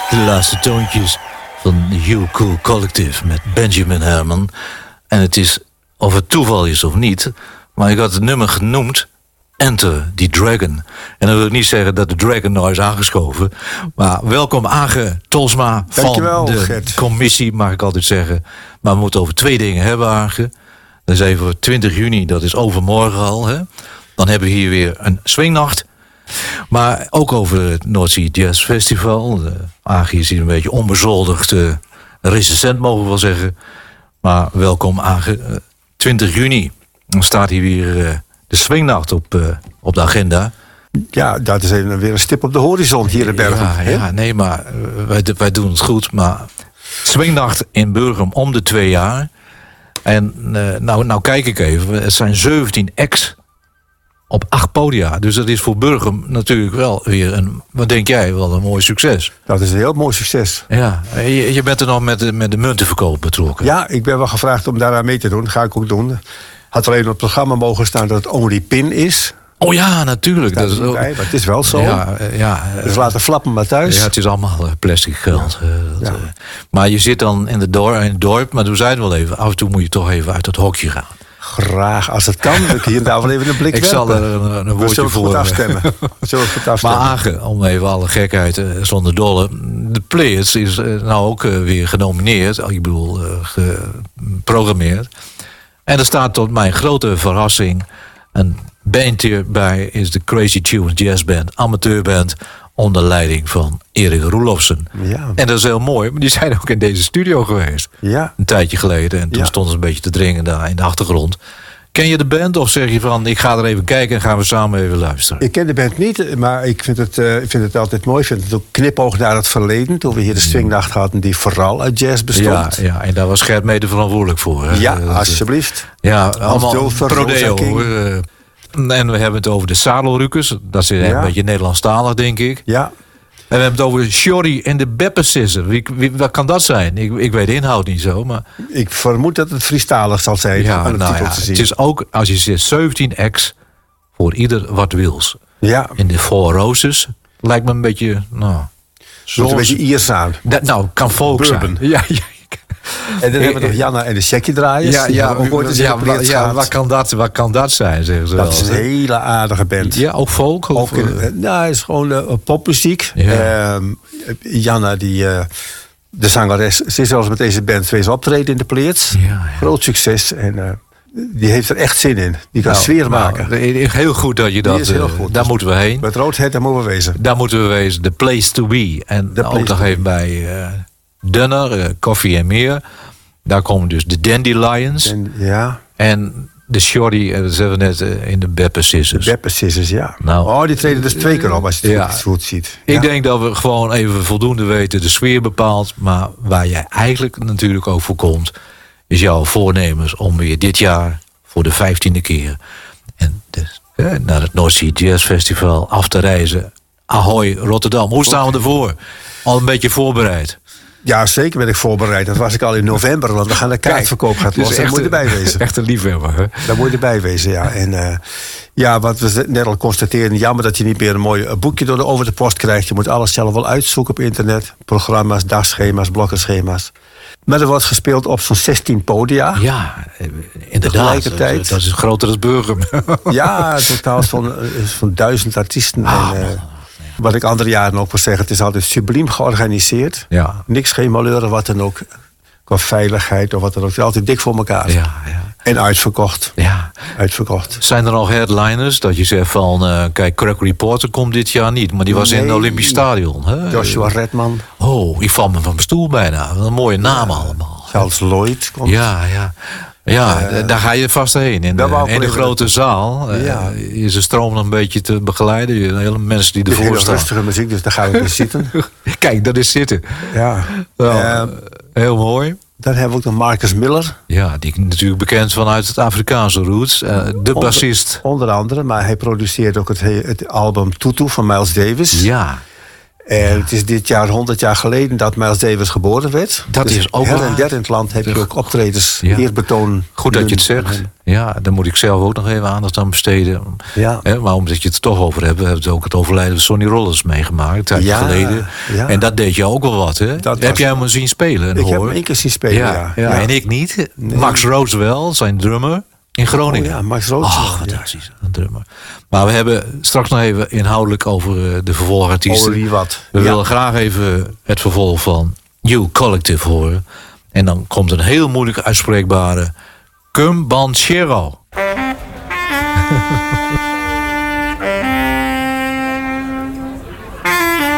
De laatste toontjes van You Cool Collective met Benjamin Herman. En het is, of het toeval is of niet, maar ik had het nummer genoemd Enter the Dragon. En dan wil ik niet zeggen dat de Dragon nou is aangeschoven. Maar welkom Age Tolsma van Dankjewel, de Gert. commissie, mag ik altijd zeggen. Maar we moeten over 2 dingen hebben, Age. Dat is even 20 juni, dat is overmorgen al. Hè? Dan hebben we hier weer een swingnacht. Maar ook over het Noordzee Jazz Festival. Age is hier een beetje onbezoldigd recensent, mogen we wel zeggen. Maar welkom Age. 20 juni. Dan staat hier weer de swingnacht op de agenda. Ja, dat is weer een stip op de horizon hier in Bergen. Ja, nee, maar wij doen het goed. Maar swingnacht in Burgum om de 2 jaar. En nou kijk ik even. Het zijn 17 acts op 8 podia. Dus dat is voor Burgum natuurlijk wel weer wat denk jij, wel een mooi succes. Dat is een heel mooi succes. Ja, je bent er nog met de muntenverkoop betrokken. Ja, ik ben wel gevraagd om daaraan mee te doen. Dat ga ik ook doen. Had alleen op het programma mogen staan dat het Only Pin is. Oh ja, natuurlijk. Dat is ook bij, maar het is wel zo. Ja, dus laten flappen maar thuis. Ja, het is allemaal plastic geld. Ja. Maar je zit dan in het dorp, maar we zeiden wel even, af en toe moet je toch even uit het hokje gaan. Graag, als het kan. Ik hier en daar wel even een blik Ik werpen. zal er een woordje voor goed afstemmen. Maar Age, om even alle gekheid zonder dolle. De Players is nou ook weer genomineerd. Ik bedoel, geprogrammeerd. En er staat tot mijn grote verrassing een band hierbij, is de Crazy Tunes Jazz Band, amateurband, onder leiding van Erik Roelofsen. Ja. En dat is heel mooi, maar die zijn ook in deze studio geweest. Ja. Een tijdje geleden. En toen stonden ze een beetje te dringen daar in de achtergrond. Ken je de band of zeg je van, ik ga er even kijken en gaan we samen even luisteren? Ik ken de band niet, maar ik vind het altijd mooi. Ik vind het ook knipoog naar het verleden. Toen we hier de swingnacht hadden die vooral uit jazz bestond. Ja, en daar was Gert mede verantwoordelijk voor. Hè? Ja, alsjeblieft. Ja, allemaal prodeo. En we hebben het over de Sadelrukers. Dat is een beetje Nederlandstalig, denk ik. Ja. En we hebben het over Shorty en de Beppesisser. Wat kan dat zijn? Ik weet de inhoud niet zo, maar... Ik vermoed dat het Friestalig zal zijn. Ja, aan het titel te zien. Het is ook, als je zegt 17 acts, voor ieder wat wils. Ja. In de Four Roses lijkt me een beetje... Zoals een beetje Iers aan. Kan folk zijn. Ja. En dan hebben we nog Janna en de Shaggy Draaiers. Wat kan dat zijn, zeggen ze dat wel. is een hele aardige band. Ja, ook folk? Het is gewoon popmuziek. Ja. Janna, de zangeres, ze is zelfs met deze band 2 optreden in de Pleerts. Ja. Groot succes. En die heeft er echt zin in. Die kan sfeer maken. Heel goed dat je dat... daar moeten we heen. Met Roodhead, daar moeten we wezen. Daar moeten we wezen. The Place to Be. En ook nog even bij Dunner, Koffie en Meer. Daar komen dus de Dandelions. En de Shorty, dat hebben we net in de Beppe Sisters. De Beppe Sisters, ja. Nou, die treden dus 2 keer op als je het goed ziet. Ik denk dat we gewoon even voldoende weten. De sfeer bepaalt. Maar waar jij eigenlijk natuurlijk ook voor komt, is jouw voornemens om weer dit jaar voor de 15e keer en naar het Noordzee Jazz Festival af te reizen. Ahoy, Rotterdam. Hoe staan we ervoor? Al een beetje voorbereid? Ja, zeker ben ik voorbereid. Dat was ik al in november, want we gaan de kaartverkoop gaat los. Daar moet je erbij wezen. Echt een liefhebber, hè? Daar moet je erbij wezen, ja. En wat we net al constateren, jammer dat je niet meer een mooi boekje over de post krijgt. Je moet alles zelf wel uitzoeken op internet. Programma's, dagschema's, blokkenschema's. Maar er wordt gespeeld op zo'n 16 podia. Ja, inderdaad. Dat is groter dan Burgum. Ja, totaal van 1000 artiesten. Wat ik andere jaren ook wil zeggen, het is altijd subliem georganiseerd. Ja. Niks, geen malheuren, wat dan ook. Qua veiligheid of wat dan ook. Het is altijd dik voor elkaar. Ja. En uitverkocht. Ja. Uitverkocht. Zijn er nog headliners dat je zegt van... kijk, Craig Reporter komt dit jaar niet, maar die was in het Olympisch Stadion. Hè? Joshua Redman. Oh, ik val me van mijn stoel bijna. Een mooie naam allemaal. Charles Lloyd komt. Ja, daar ga je vast heen. In de grote zaal is de stroom een beetje te begeleiden. Hele mensen die ervoor staan. Rustige muziek, dus daar gaan we weer zitten. Kijk, dat is zitten. Ja. Heel mooi. Dan hebben we ook nog Marcus Miller. Ja, die natuurlijk bekend vanuit het Afrikaanse roots. De bassist. Onder andere, maar hij produceert ook het album Tutu van Miles Davis. Ja. En het is dit jaar 100 jaar geleden dat Miles Davis geboren werd. Dat dus is ook her en waar. der in het land heb je ook optredens, Ja. eerbetoon. Goed dat je het zegt. Ja, daar moet ik zelf ook nog even aandacht aan besteden. Ja. Maar omdat je het er toch over hebt, we hebben ook het overlijden van Sonny Rollins meegemaakt, een tijdje geleden. Ja. En dat deed je ook wel wat, hè? Heb jij hem zien spelen? Ik heb hem 1 keer zien spelen, ja. En ik niet. Nee. Max Rooswell, zijn drummer, in Groningen. Oh ja, Max Rooswell. Fantastisch, een drummer. Maar we hebben straks nog even inhoudelijk over de vervolgartiesten. Over wie wat. We willen graag even het vervolg van You Collective horen. En dan komt een heel moeilijk uitspreekbare Cumbanchero.